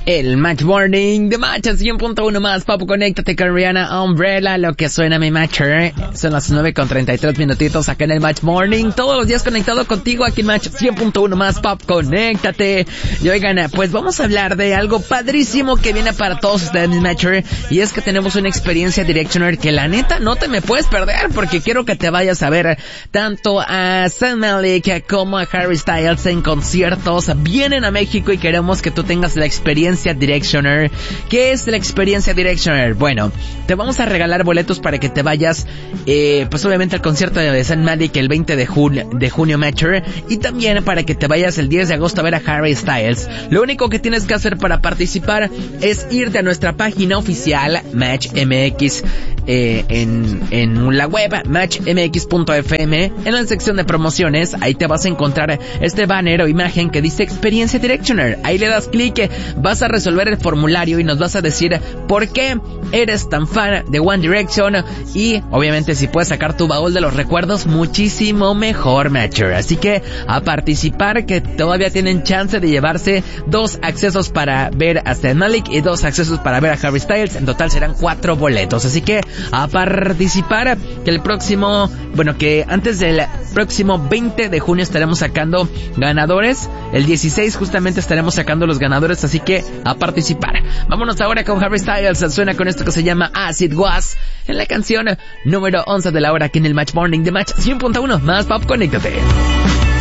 El Match Morning de Match 100.1 más Pop. Conéctate con Rihanna Umbrella. Lo que suena mi Matcher. Son las 9:33 minutitos acá en el Match Morning. Todos los días conectado contigo aquí en Match 100.1 más Pop. Conéctate. Y oigan, pues vamos a hablar de algo padrísimo que viene para todos ustedes, mi Matcher. Y es que tenemos una experiencia Directioner que la neta no te me puedes perder, porque quiero que te vayas a ver tanto a Zayn Malik como a Harry Styles en conciertos. Vienen a México y queremos que tú tengas la experiencia Directioner. ¿Qué es la experiencia Directioner? Bueno, te vamos a regalar boletos para que te vayas, pues obviamente al concierto de Zayn Malik el 20 de junio Matcher, y también para que te vayas el 10 de agosto a ver a Harry Styles. Lo único que tienes que hacer para participar es irte a nuestra página oficial Match MX, en la web matchmx.fm, en la sección de promociones. Ahí te vas a encontrar este banner o imagen que dice experiencia Directioner. Ahí le das clic, vas a resolver el formulario y nos vas a decir por qué eres tan fan de One Direction, y obviamente si puedes sacar tu baúl de los recuerdos, muchísimo mejor, Matcher. Así que a participar, que todavía tienen chance de llevarse 2 accesos para ver a Zayn Malik y 2 accesos para ver a Harry Styles. En total serán 4 boletos. Así que a participar, que antes del próximo 20 de junio estaremos sacando ganadores. El 16 justamente estaremos sacando los ganadores, así que a participar. Vámonos ahora con Harry Styles. Suena con esto que se llama As It Was, en la canción número 11 de la hora aquí en el Match Morning de Match 100.1 más Pop. Conéctate.